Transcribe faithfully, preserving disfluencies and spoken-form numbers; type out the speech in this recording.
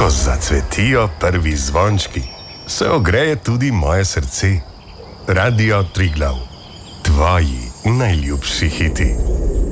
Ko zacvetijo prvi zvončki, se ogreje tudi moje srce. Radio Triglav, tvoji najljubši hiti.